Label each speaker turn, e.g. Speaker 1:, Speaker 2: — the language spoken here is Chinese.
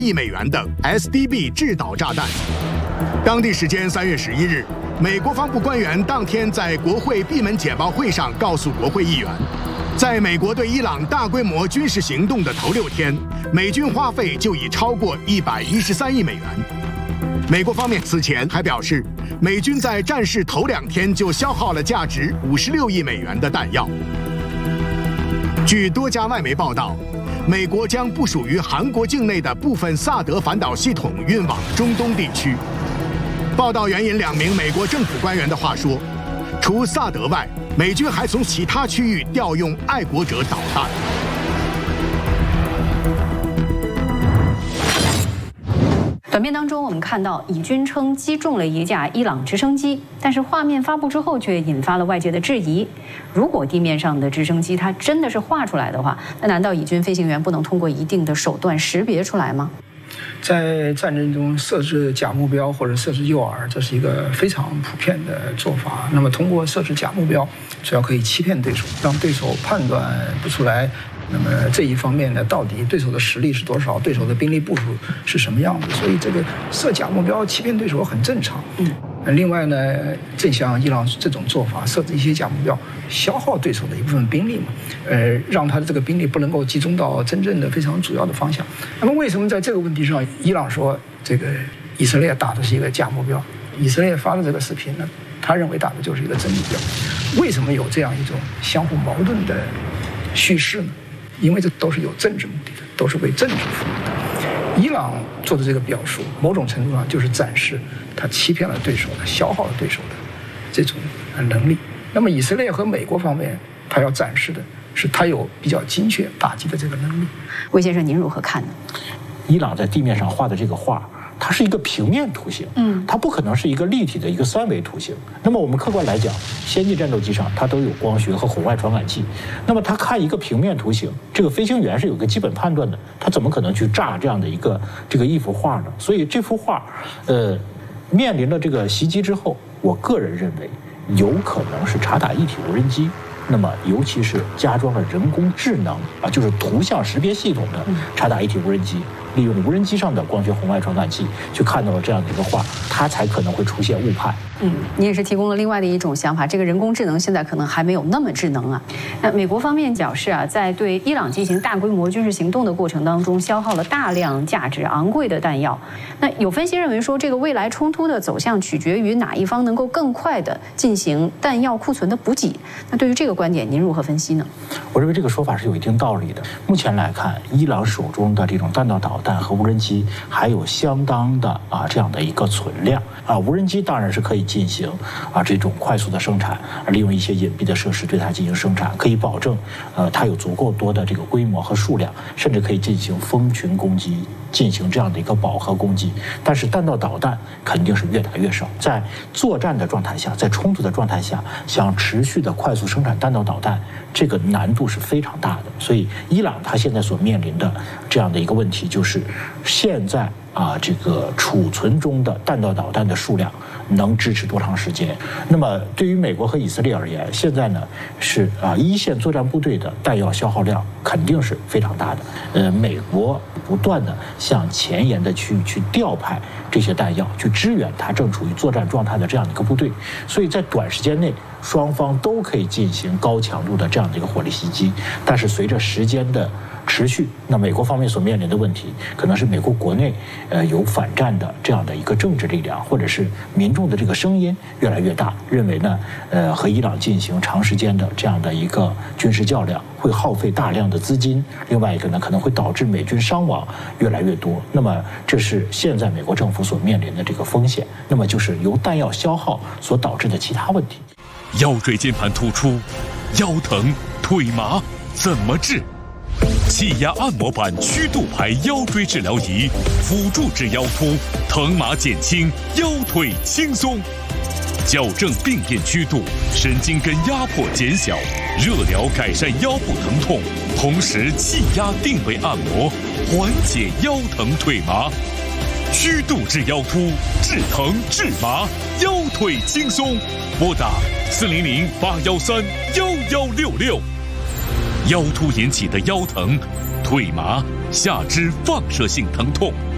Speaker 1: 亿美元的 SDB 制导炸弹。当地时间3月11日，美国防部官员当天在国会闭门简报会上告诉国会议员，在美国对伊朗大规模军事行动的头6天，美军花费就已超过113亿美元。美国方面此前还表示，美军在战事头2天就消耗了价值56亿美元的弹药。据多家外媒报道，美国将部署于韩国境内的部分萨德反导系统运往中东地区。报道援引2名美国政府官员的话说，除萨德外，美军还从其他区域调用爱国者导弹。
Speaker 2: 短片当中，我们看到以军称击中了一架伊朗直升机，但是画面发布之后却引发了外界的质疑。如果地面上的直升机它真的是画出来的话，那难道以军飞行员不能通过一定的手段识别出来吗？
Speaker 3: 在战争中设置假目标或者设置诱饵，这是一个非常普遍的做法。那么通过设置假目标，主要可以欺骗对手，让对手判断不出来。那么这一方面呢，到底对手的实力是多少，对手的兵力部署是什么样子？所以这个设假目标欺骗对手很正常。另外呢，正像伊朗这种做法，设置一些假目标，消耗对手的一部分兵力嘛，让他的这个兵力不能够集中到真正的非常主要的方向。那么为什么在这个问题上，伊朗说这个以色列打的是一个假目标？以色列发的这个视频呢，他认为打的就是一个真目标。为什么有这样一种相互矛盾的叙事呢？因为这都是有政治目的的，都是为政治服务的。伊朗做的这个表述，某种程度上就是展示他欺骗了对手的、消耗了对手的这种能力。那么以色列和美国方面，他要展示的是他有比较精确打击的这个能力。
Speaker 2: 魏先生，您如何看呢？
Speaker 4: 伊朗在地面上画的这个画，它是一个平面图形，它不可能是一个立体的一个3维图形。那么我们客观来讲，先进战斗机上它都有光学和红外传感器。那么它看一个平面图形，这个飞行员是有个基本判断的，他怎么可能去炸这样的一幅画呢？所以这幅画，面临了这个袭击之后，我个人认为有可能是察打一体无人机。那么，尤其是加装了人工智能就是图像识别系统的察打一体无人机，利用无人机上的光学红外传感器去看到了这样的一个画，它才可能会出现误判。
Speaker 2: 你也是提供了另外的一种想法，这个人工智能现在可能还没有那么智能啊。那美国方面表示在对伊朗进行大规模军事行动的过程当中，消耗了大量价值昂贵的弹药。那有分析认为说，这个未来冲突的走向取决于哪一方能够更快地进行弹药库存的补给。那对于这个观点，您如何分析呢？
Speaker 4: 我认为这个说法是有一定道理的。目前来看，伊朗手中的这种弹道导弹和无人机还有相当的这样的一个存量无人机当然是可以进行这种快速的生产，利用一些隐蔽的设施对它进行生产，可以保证它有足够多的这个规模和数量，甚至可以进行蜂群攻击，进行这样的一个饱和攻击。但是弹道导弹肯定是越打越少，在作战的状态下，在冲突的状态下，想持续的快速生产弹道导弹，这个难度是非常大的。所以伊朗它现在所面临的这样的一个问题就是，现在这个储存中的弹道导弹的数量能支持多长时间？那么对于美国和以色列而言，现在呢是一线作战部队的弹药消耗量肯定是非常大的。美国不断的向前沿的区域去调派这些弹药，去支援它正处于作战状态的这样的一个部队，所以在短时间内，双方都可以进行高强度的这样的一个火力袭击。但是随着时间的持续，那美国方面所面临的问题，可能是美国国内有反战的这样的一个政治力量，或者是民众的这个声音越来越大，认为呢，和伊朗进行长时间的这样的一个军事较量，会耗费大量的资金。另外一个呢，可能会导致美军伤亡越来越多。那么这是现在美国政府所面临的这个风险。那么就是由弹药消耗所导致的其他问题。
Speaker 5: 腰椎间盘突出、腰疼、腿麻怎么治？气压按摩板曲度牌腰椎治疗仪，辅助治腰突，疼麻减轻，腰腿轻松，矫正病变曲度，神经根压迫减小，热疗改善腰部疼痛，同时气压定位按摩，缓解腰疼腿麻。曲度治腰突，治疼治麻，腰腿轻松。拨打400-813-1166。腰突引起的腰疼、腿麻、下肢放射性疼痛。